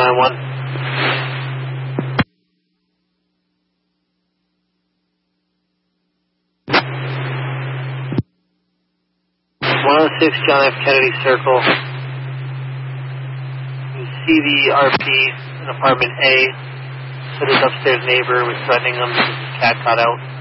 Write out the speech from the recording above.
991. 106 John F. Kennedy Circle. You see the RP in apartment A. So his upstairs neighbor was threatening him because his cat got out.